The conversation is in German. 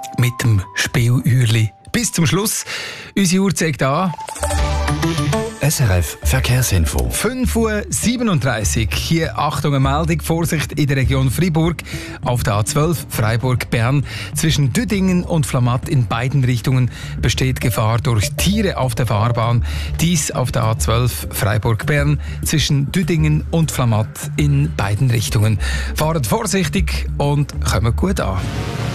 mit dem Spieluhrli. Bis zum Schluss. Unsere Uhr zeigt an. SRF Verkehrsinfo. 5:37 Uhr. Hier Achtung, eine Meldung. Vorsicht in der Region Freiburg. Auf der A12 Freiburg-Bern. Zwischen Düdingen und Flamatt in beiden Richtungen besteht Gefahr durch Tiere auf der Fahrbahn. Dies auf der A12 Freiburg-Bern. Zwischen Düdingen und Flamatt in beiden Richtungen. Fahrt vorsichtig und kommt gut an.